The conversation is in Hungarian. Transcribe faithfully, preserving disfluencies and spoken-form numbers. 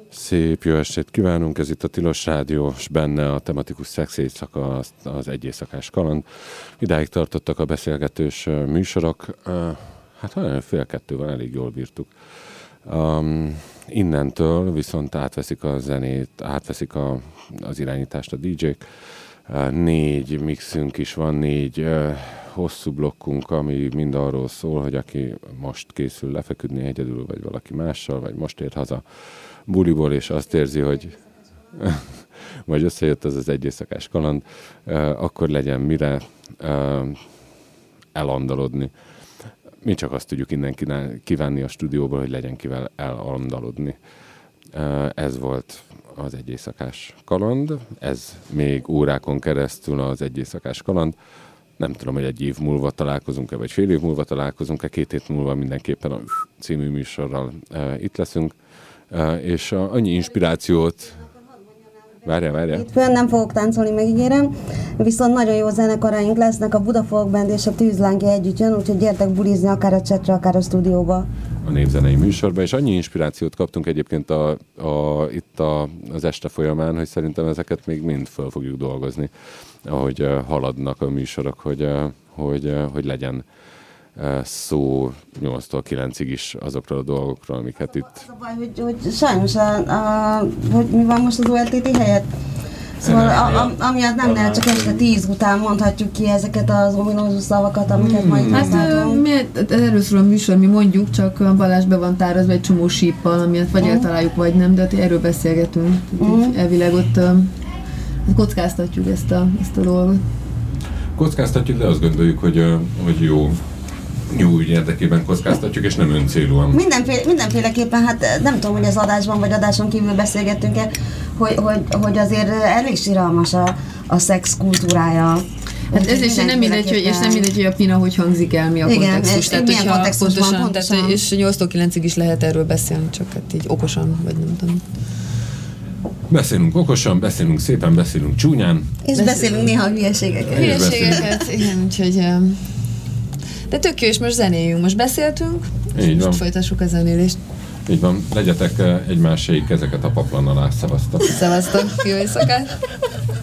Szép jó estét kívánunk, ez itt a Tilos Rádió, és benne a tematikus szex éjszaka, az, az egy éjszakás kaland. Idáig tartottak a beszélgetős műsorok, hát olyan fél kettő van, elég jól bírtuk. Um, innentől viszont átveszik a zenét, átveszik a, az irányítást a dé dzsék. Uh, négy mixünk is van, négy uh, hosszú blokkunk, ami mind arról szól, hogy aki most készül lefeküdni egyedül, vagy valaki mással, vagy most ér haza buliból, és azt érzi, hogy vagy összejött az az egy éjszakás kaland, uh, akkor legyen mire uh, elandalodni. Mi csak azt tudjuk innen kívánni a stúdióból, hogy legyen kivel elandalodni. Uh, ez volt az egy éjszakás kaland, ez még órákon keresztül az egy éjszakás kaland. Nem tudom, hogy egy év múlva találkozunk-e, vagy fél év múlva találkozunk-e, két hét múlva mindenképpen a című műsorral uh, itt leszünk. Uh, és uh, annyi inspirációt... Várjál, várjál. Itt fönn nem fogok táncolni, megígérem, viszont nagyon jó zenekaraink lesznek, a Buda Folk Band és a Tűzlánki együtt jön, úgyhogy gyertek bulizni akár a csetre, akár a stúdióba. A Népzenei műsorba, és annyi inspirációt kaptunk egyébként a, a, itt a, az este folyamán, hogy szerintem ezeket még mind föl fogjuk dolgozni, ahogy uh, haladnak a műsorok, hogy, uh, hogy, uh, hogy legyen uh, szó nyolctól kilencig is azokról a dolgokról, amiket itt... Az a baj, hogy, hogy sajnos, a, a, hogy mi van most az o el té té helyett? Szóval a, a, amiatt nem lehet csak este tíz után mondhatjuk ki ezeket az ominózus szavakat, amiket hmm. majd használtunk. Hát erről szól a műsor, mi mondjuk, csak Balázs be van tárazva egy csomó síppal, amilyet vagy eltaláljuk, vagy nem, de erről beszélgetünk. Hmm. Elvileg ott uh, kockáztatjuk ezt a, ezt a dolgot. Kockáztatjuk, de azt gondoljuk, hogy, hogy jó. Jó ügy érdekében kockáztatjuk, és nem öncélúan. Mindenféle, mindenféleképpen, hát nem tudom, hogy az adásban vagy adáson kívül beszélgettünk-e, hogy, hogy, hogy azért elég siralmas a, a szex kultúrája. Hát ez is nem mindegy, hogy, és nem mindegy, hogy a Pina hogy hangzik el, mi a igen, kontextus. Tehát, milyen kontextus pontosan, van, pontosan. Tehát, és nyolctól kilencig is lehet erről beszélni, csak hát így okosan, vagy nem tudom. Beszélünk okosan, beszélünk szépen, beszélünk csúnyán. És beszélünk néha hülyeségeket. Hülyeségeket, igen, úgyhogy... De tök jó, és most zenéljünk. Most beszéltünk, így van. Most folytassuk a zenélést. Így van. Legyetek egymáséig kezeket a paplan alá. Szevasztok. Szevasztok. Jó éjszakát.